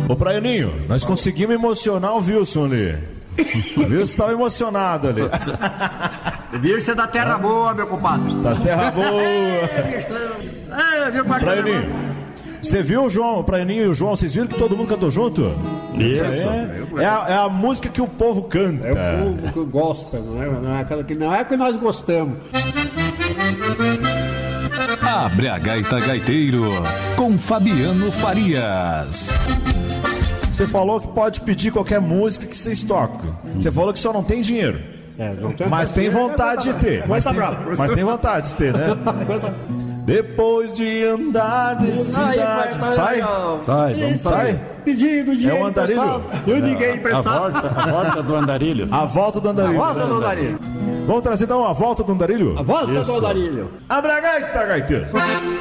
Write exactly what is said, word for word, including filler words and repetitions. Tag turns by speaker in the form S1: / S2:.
S1: Ô, Praianinho, nós conseguimos emocionar o Wilson ali. O Wilson estava emocionado ali.
S2: Wilson é da terra é. boa, meu compadre.
S1: Da terra boa.
S2: É, viu,
S1: Praianinho, você viu o João, o Praianinho e o João, vocês viram que todo mundo cantou junto?
S3: Isso.
S1: É, é, a, é a música que o povo canta.
S3: É o povo que gosta, não é, não é aquela que não é que nós gostamos.
S4: Abre a Gaita Gaiteiro, com Fabiano Farias.
S1: Você falou que pode pedir qualquer música que vocês tocam. Você falou que só não tem dinheiro.
S3: É, não tem
S1: mas tem vontade de ter. Mas tem, mas tem vontade de ter, né? Depois de andar de cidade. Sai? Sai, vamos sair.
S3: Pedindo dinheiro.
S1: É o andarilho?
S3: Eu ninguém emprestado.
S5: A volta, a volta do andarilho.
S1: A volta do andarilho.
S3: A volta do andarilho.
S1: Vamos trazer então a volta do andarilho?
S3: A volta
S5: Isso.
S3: do andarilho.
S1: Abra a gaita, gaiteiro.